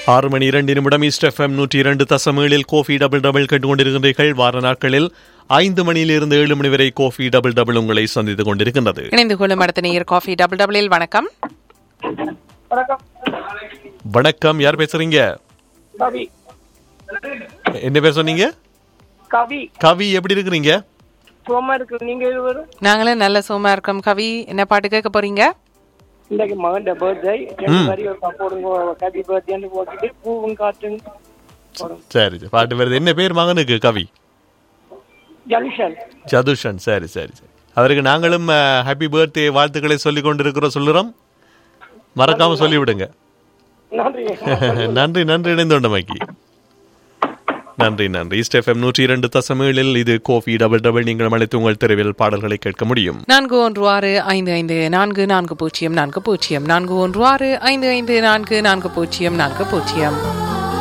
6:02 east FM 102.7 Kofi double double கேட்டுக்கொண்டிருக்கின்றீர்கள். வார நாட்களில் 5 மணியிலிருந்து 7 மணி வரை கோஃபி டபுள் டபுள் உங்களை சந்தித்துக் கொண்டிருக்கின்றது. இணைந்து கொள்ளும் அடுத்த நேயர் கோஃபி டபுள் டபுளில். வணக்கம். வணக்கம், யார் பேசுறீங்க? கவி. என்ன பேர் சொன்னீங்க? கவி. கவி, எப்படி இருக்கிறீங்க? சோமா இருக்கு. நீங்க இருவரும்? நாங்களும் நல்ல சோமா இருக்கோம். கவி, என்ன பாட்டு கேட்க போறீங்க? இன்னைக்கு மகன் பர்த்டே, மாதிரி ஒரு போடுங்க. ஹாப்பி பர்த்டேன்னு போட்டுட்டு பூவும் காட்டும். சரி, பாட்டு வருது. என்ன பேர் மகனுக்கு? கவி ஜதுஷன். ஜதுஷன். சரி சரி சரி, அவருக்கு நாங்களும் ஹாப்பி பர்த்டே வாழ்த்துக்களை சொல்லிக் கொண்டிருக்கிறோம், சொல்லுறோம். மறக்காம சொல்லிவிடுங்க. நன்றி நன்றி நன்றி, இணைந்தோண்டமைக்கு நன்றி நன்றி. ஈஸ்ட் எஃப்எம் 102.7 இது கோஃபி டபுள் டபுள். நீங்கள் அழைத்து உங்கள் தெருவில் பாடல்களை கேட்க முடியும். 4164544040 41645440.